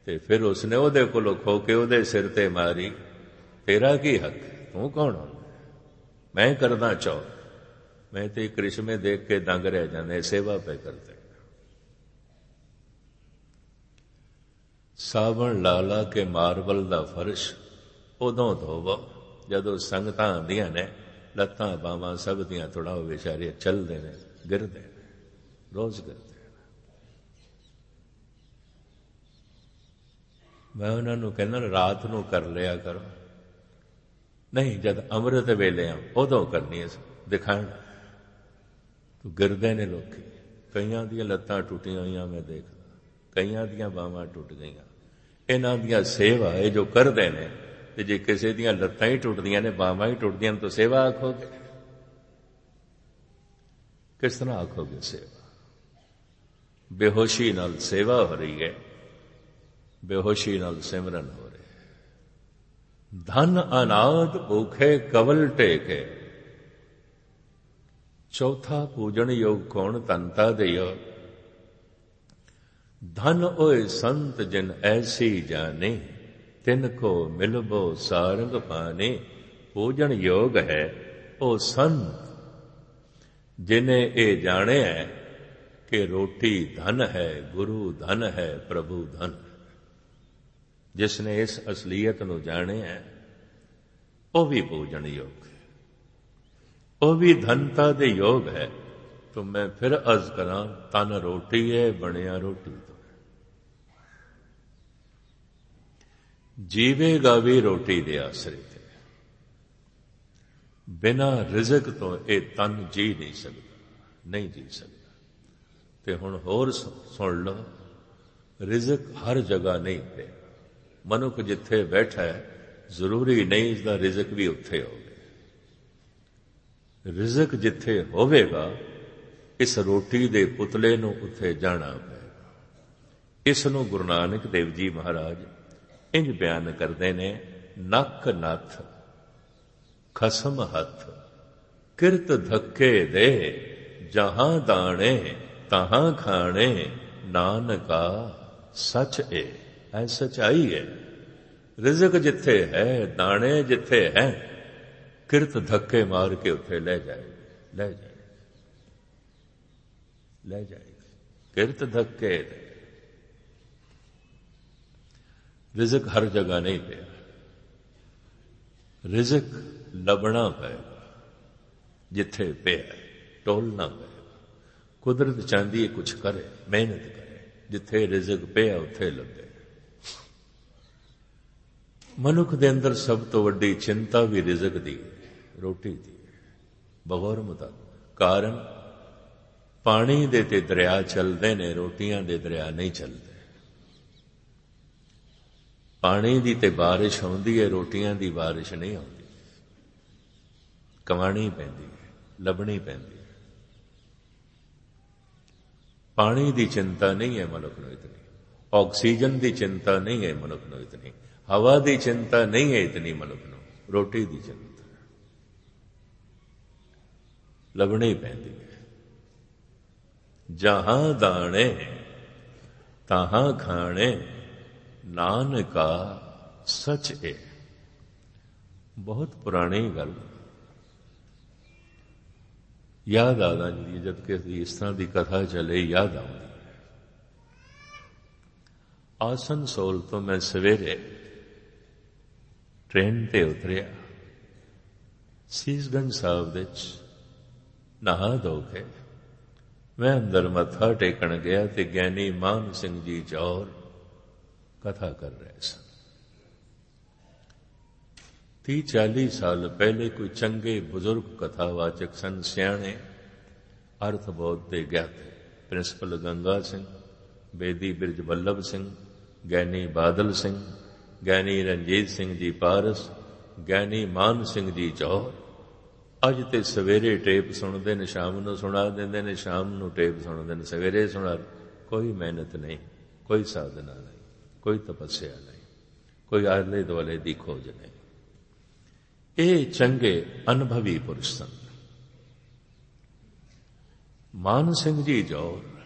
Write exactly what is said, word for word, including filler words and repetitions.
ਤੇ ਫਿਰ ਉਸਨੇ ਉਹਦੇ ਕੋਲੋਂ ਖੋ ਕੇ ਉਹਦੇ ਸਿਰ ਤੇ ਮਾਰੀ, ਤੇਰਾ ਕੀ ਹੱਕ, ਤੂੰ ਕੌਣ ਹੋ? ਮੈਂ ਕਰਦਾ ਚਾਹ, ਮੈਂ ਤੇ ਕ੍ਰਿਸ਼ਮੇ ਦੇਖ ਕੇ ਦੰਗ ਰਹਿ ਜਾਂਦੇ, ਸੇਵਾ ਪੈ ਕਰਦੇ। ਸਾਵਣ ਲਾ ਲਾ ਕੇ ਮਾਰਬਲ ਦਾ ਫਰਸ਼ ਉਦੋਂ ਧੋਵੋ ਜਦੋਂ ਸੰਗਤਾਂ ਆਉਂਦੀਆਂ ਨੇ, ਲੱਤਾਂ ਬਾਹਾਂ ਸਭ ਦੀਆਂ ਤੁੜਾਓ, ਵਿਚਾਰੇ ਚੱਲਦੇ ਨੇ, ਗਿਰਦੇ ਨੇ, ਰੋਜ਼ ਗਿਰਦੇ ਨੇ। ਮੈਂ ਉਹਨਾਂ ਨੂੰ ਕਹਿੰਦਾ ਰਾਤ ਨੂੰ ਕਰ ਲਿਆ ਕਰੋ, ਨਹੀਂ ਜਦ ਅੰਮ੍ਰਿਤ ਵੇਲੇ ਆ ਉਦੋਂ ਕਰਨੀ ਹੈ ਦਿਖਾਣ। ਤੂੰ ਗਿਰਦੇ ਨੇ ਲੋਕੀ, ਕਈਆਂ ਦੀਆਂ ਲੱਤਾਂ ਟੁੱਟੀਆਂ ਹੋਈਆਂ ਮੈਂ ਦੇਖਦਾ, ਕਈਆਂ ਦੀਆਂ ਬਾਹਾਂ ਟੁੱਟ ਗਈਆਂ। ਇਹਨਾਂ ਦੀਆਂ ਸੇਵਾ ਇਹ ਜੋ ਕਰਦੇ ਨੇ, ਤੇ ਜੇ ਕਿਸੇ ਦੀਆਂ ਲੱਤਾਂ ਹੀ ਟੁੱਟਦੀਆਂ ਨੇ, ਬਾਹਾਂ ਹੀ ਟੁੱਟਦੀਆਂ ਨੇ, ਤਾਂ ਸੇਵਾ ਆਖੋਗੇ? ਕਿਸ ਤਰ੍ਹਾਂ ਆਖੋਗੇ ਸੇਵਾ? ਬੇਹੋਸ਼ੀ ਨਾਲ ਸੇਵਾ ਹੋ ਰਹੀ ਹੈ, ਬੇਹੋਸ਼ੀ ਨਾਲ ਸਿਮਰਨ ਹੋ ਰਿਹਾ। ਧਨ ਅਨਾਦ ਭੂਖੇ ਕਵਲ ਟੇਕੇ, ਚੌਥਾ ਪੂਜਣ ਯੋਗ ਕੌਣ? ਤਨਤਾ ਦੇਇਓ। ਧਨ ਓਏ ਸੰਤ ਜਿਨ ਐਸੀ ਜਾਣੇ, ਤਿਨ ਕੋ ਮਿਲਬੋ ਸਾਰੰਗ ਪਾਣੇ। ਪੂਜਣ ਯੋਗ ਹੈ ਉਹ ਸੰਤ ਜਿਨੇ ਇਹ ਜਾਣਿਆ ਕਿ ਰੋਟੀ ਧਨ ਹੈ, ਗੁਰੂ ਧਨ ਹੈ, ਪ੍ਰਭੂ ਧਨ। ਜਿਸਨੇ ਇਸ ਅਸਲੀਅਤ ਨੂੰ ਜਾਣਿਆ ਉਹ ਵੀ ਪੂਜਣ ਯੋਗ ਹੈ, ਉਹ ਵੀ ਧਨਤਾ ਦੇ ਯੋਗ ਹੈ। तो मैं फिर अर्ज करा, तन रोटी है बनिया रोटी तो जीवेगा भी रोटी दे आसरे ते, बिना रिजक तो ये तन जी नहीं सकता, नहीं जी सकता। ते हुण होर सुन लो, रिजक हर जगह नहीं पे। मनुख जिथे बैठा है जरूरी नहीं इसका रिजक भी उत्थे होवे। रिजक जिथे होवेगा इस रोटी दे पुतले नूं उत्थे जाना पेगा। इस नूं गुरु नानक देव जी महाराज इंज बयान करते ने, नक नथ खसम हथ किरत धक्के दे, जहां दाणे तहां खाणे, नानका सच ए। ऐ सच्चाई है। रिजक जिथे है, दाणे जिथे है, किरत धक्के मार के उत्थे ले जाए, ले जाए, ले जाएगी। किरत धक्के दे। रिजक हर जगह नहीं पे, रिजक लबना पेगा जिथे पे है, टोलना पेगा। कुदरत चाहती है कुछ करे, मेहनत करे, जिथे रिजक पे उत्थे लगे। मनुख दे अंदर सब तो वड्डी चिंता भी रिजक दी है, रोटी दी है। बगौर मुताबिक कारण पानी दे ते दरिया चलते ने, रोटियां दे दरिया नहीं चलते। पानी दी ते बारिश आउंदी है, रोटियां दी बारिश नहीं आउंदी। कमानी पैंदी है, लभनी पैंदी है। पानी दी चिंता नहीं है मनुख नूं इतनी, ऑक्सीजन दी चिंता नहीं है मनुख नूं इतनी, हवा दी चिंता नहीं है इतनी मनुख नूं, रोटी दी चिंता लभनी पैंदी है। जहां दाणे तहां खाणे, नानका सच है। बहुत पुरानी गल याद आ जाती है, जबकि इस तरह की कथा चले याद आती है। आसनसोल तो मैं सवेरे ट्रेन ते उतरिया, सीसगंज साहब विच नहा धो के मैं अंदर मत्था टेकन गया तो ज्ञानी मान सिंह जी जौहर कथा कर रहे सन। ती चाली साल पहले कोई चंगे बुजुर्ग कथावाचक सन, सियाणे अर्थबोध दे ज्ञाते, प्रिंसिपल गंगा सिंह, बेदी बिरज वल्लभ सिंह, ज्ञानी बादल सिंह, ज्ञानी रंजीत सिंह जी पारस, ज्ञानी मान सिंह जी जौहर। अज ते सवेरे टेप सुनते ने, शाम को सुना देंदे ने, शाम को टेप सुनते ने, सवेरे सुना। कोई मेहनत नहीं, कोई साधना नहीं, कोई तपस्या नहीं, कोई आले दुआले की खोज नहीं। ये चंगे अनुभवी पुरुष सन। मान सिंह जी जौहर